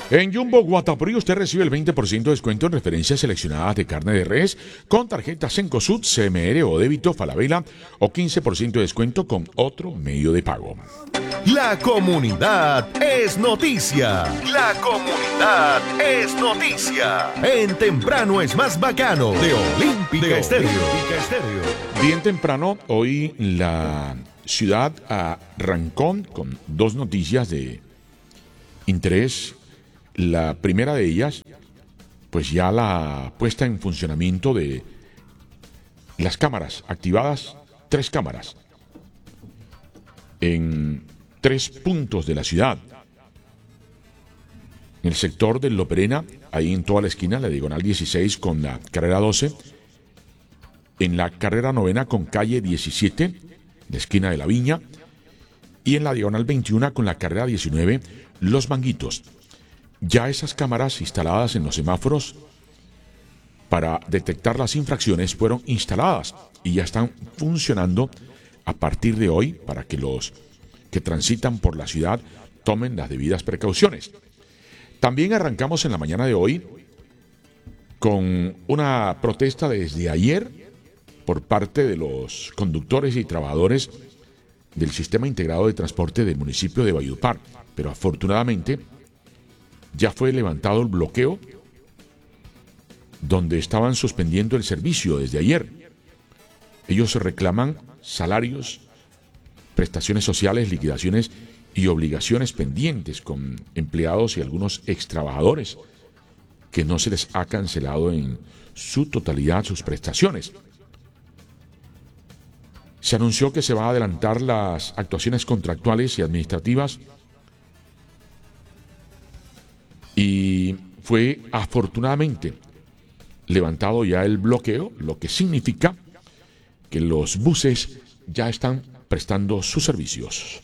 En Jumbo Guatapurí usted recibe el 20% de descuento en referencias seleccionadas de carne de res con tarjetas Cencosud, CMR o débito Falabella o 15% de descuento con otro medio de pago. La comunidad es noticia. La comunidad es noticia. En Temprano es más bacano de Olímpica Estéreo. Bien temprano, hoy la ciudad arrancó con dos noticias de interés. La primera de ellas, pues ya la puesta en funcionamiento de las cámaras, activadas 3 cámaras en 3 puntos de la ciudad. En el sector del Loperena, ahí en toda la esquina, la diagonal 16 con la carrera 12, en la carrera 9 con calle 17, la esquina de la Viña, y en la diagonal 21 con la carrera 19, Los Manguitos. Ya esas cámaras instaladas en los semáforos para detectar las infracciones fueron instaladas y ya están funcionando a partir de hoy para que los que transitan por la ciudad tomen las debidas precauciones. También arrancamos en la mañana de hoy con una protesta desde ayer por parte de los conductores y trabajadores del Sistema Integrado de Transporte del municipio de Valledupar, pero afortunadamente ya fue levantado el bloqueo donde estaban suspendiendo el servicio desde ayer. Ellos reclaman salarios, prestaciones sociales, liquidaciones y obligaciones pendientes con empleados y algunos extrabajadores que no se les ha cancelado en su totalidad sus prestaciones. Se anunció que se va a adelantar las actuaciones contractuales y administrativas y fue afortunadamente levantado ya el bloqueo, lo que significa que los buses ya están prestando sus servicios.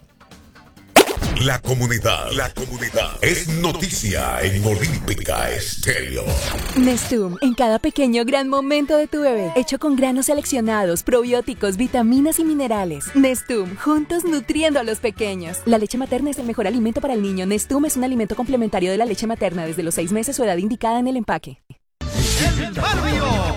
La comunidad es noticia en Olímpica Estéreo. Nestum, en cada pequeño gran momento de tu bebé, hecho con granos seleccionados, probióticos, vitaminas y minerales. Nestum, juntos nutriendo a los pequeños. La leche materna es el mejor alimento para el niño. Nestum es un alimento complementario de la leche materna desde los 6 meses o edad indicada en el empaque. ¡El barrio!